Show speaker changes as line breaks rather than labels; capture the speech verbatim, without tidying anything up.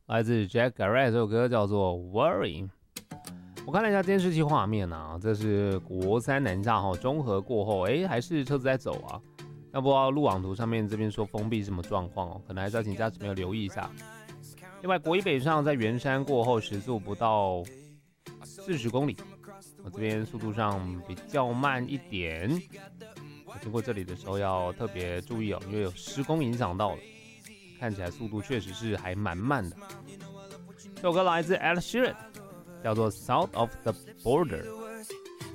来自 Jack Garrett 这首歌叫做 Worry。 我看了一下监视器画面啊，这是国三南下哈，中和过后，哎，还是车子在走啊。那不知道路网图上面这边说封闭是什么状况哦，可能还是要请驾驶朋友留意一下。另外，国一北上在圆山过后，时速不到四十公里，我这边速度上比较慢一点。经过这里的时候要特别注意哦，因为有施工影响到了，看起来速度确实是还蛮慢的。这首歌来自 Ed Sheeran， 叫做 South of the Border。